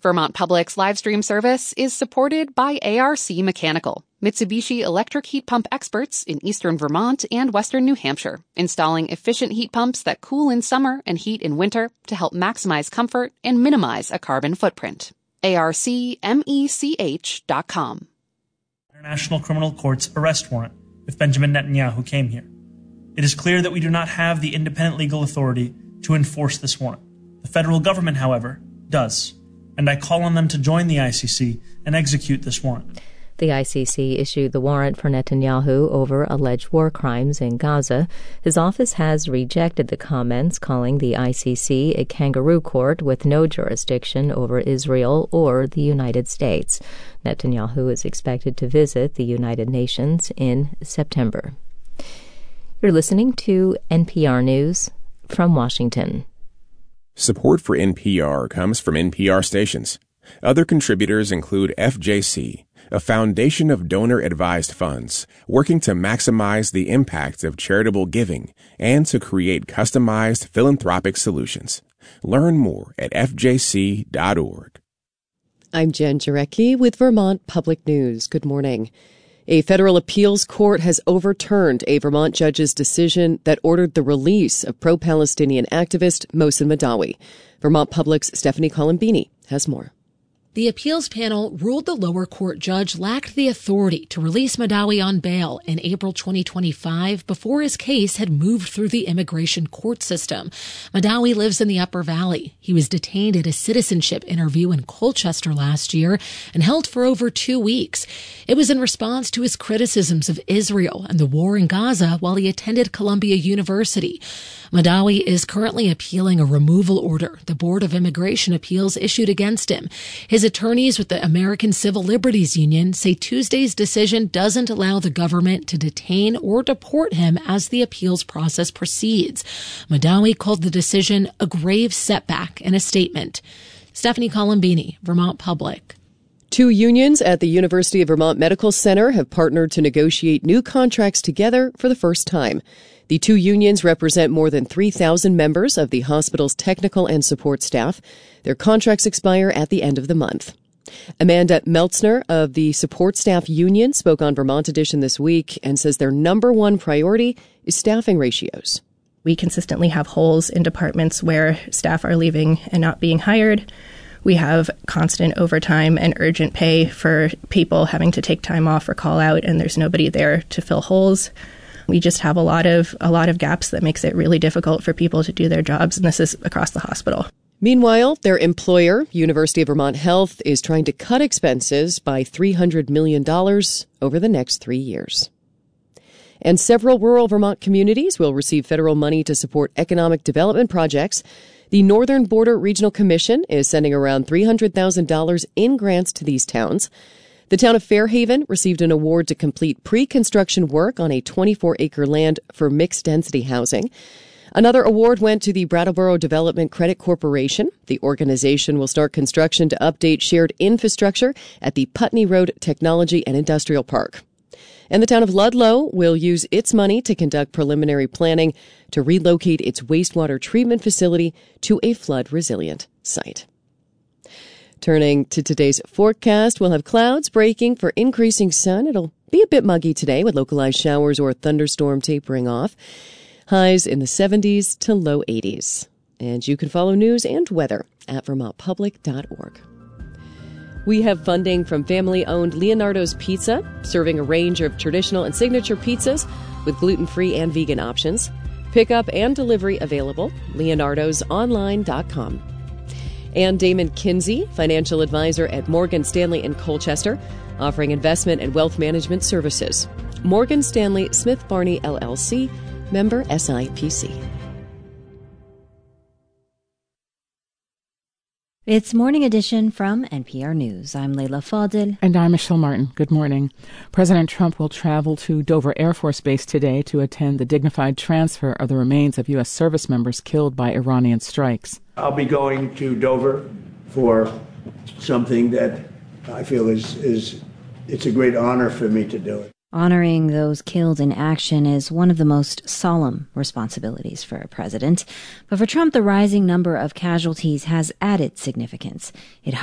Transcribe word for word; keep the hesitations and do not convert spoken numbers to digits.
Vermont Public's live stream service is supported by A R C Mechanical, Mitsubishi electric heat pump experts in eastern Vermont and western New Hampshire, installing efficient heat pumps that cool in summer and heat in winter to help maximize comfort and minimize a carbon footprint. A R C mech dot com. International Criminal Court's arrest warrant if Benjamin Netanyahu came here. It is clear that we do not have the independent legal authority to enforce this warrant. The federal government, however, does, and I call on them to join the I C C and execute this warrant. The I C C issued the warrant for Netanyahu over alleged war crimes in Gaza. His office has rejected the comments, calling the I C C a kangaroo court with no jurisdiction over Israel or the United States. Netanyahu is expected to visit the United Nations in September. You're listening to N P R News from Washington. Support for N P R comes from N P R stations. Other contributors include F J C, a foundation of donor-advised funds working to maximize the impact of charitable giving and to create customized philanthropic solutions. Learn more at f j c dot org. I'm Jen Jarecki with Vermont Public News. Good morning. A federal appeals court has overturned a Vermont judge's decision that ordered the release of pro-Palestinian activist Mohsen Madawi. Vermont Public's Stephanie Colombini has more. The appeals panel ruled the lower court judge lacked the authority to release Madawi on bail in April twenty twenty-five before his case had moved through the immigration court system. Madawi lives in the Upper Valley. He was detained at a citizenship interview in Colchester last year and held for over two weeks. It was in response to his criticisms of Israel and the war in Gaza while he attended Columbia University. Madawi is currently appealing a removal order the Board of Immigration Appeals issued against him. His attorneys with the American Civil Liberties Union say Tuesday's decision doesn't allow the government to detain or deport him as the appeals process proceeds. Madawi called the decision a grave setback in a statement. Stephanie Colombini, Vermont Public. Two unions at the University of Vermont Medical Center have partnered to negotiate new contracts together for the first time. The two unions represent more than three thousand members of the hospital's technical and support staff. Their contracts expire at the end of the month. Amanda Meltzner of the Support Staff Union spoke on Vermont Edition this week and says their number one priority is staffing ratios. We consistently have holes in departments where staff are leaving and not being hired. We have constant overtime and urgent pay for people having to take time off or call out, and there's nobody there to fill holes. We just have a lot of a lot of gaps that makes it really difficult for people to do their jobs, and this is across the hospital. Meanwhile, their employer, University of Vermont Health, is trying to cut expenses by three hundred million dollars over the next three years. And several rural Vermont communities will receive federal money to support economic development projects. The Northern Border Regional Commission is sending around three hundred thousand dollars in grants to these towns. The town of Fairhaven received an award to complete pre-construction work on a twenty-four acre land for mixed-density housing. Another award went to the Brattleboro Development Credit Corporation. The organization will start construction to update shared infrastructure at the Putney Road Technology and Industrial Park. And the town of Ludlow will use its money to conduct preliminary planning to relocate its wastewater treatment facility to a flood-resilient site. Turning to today's forecast, we'll have clouds breaking for increasing sun. It'll be a bit muggy today with localized showers or a thunderstorm tapering off. Highs in the seventies to low eighties. And you can follow news and weather at vermont public dot org. We have funding from family-owned Leonardo's Pizza, serving a range of traditional and signature pizzas with gluten-free and vegan options. Pickup and delivery available, leonardos online dot com. And Damon Kinsey, financial advisor at Morgan Stanley in Colchester, offering investment and wealth management services. Morgan Stanley Smith Barney, L L C, member S I P C. It's Morning Edition from N P R News. I'm Leila Fadil. And I'm Michelle Martin. Good morning. President Trump will travel to Dover Air Force Base today to attend the dignified transfer of the remains of U S service members killed by Iranian strikes. I'll be going to Dover for something that I feel is, is it's a great honor for me to do it. Honoring those killed in action is one of the most solemn responsibilities for a president. But for Trump, the rising number of casualties has added significance. It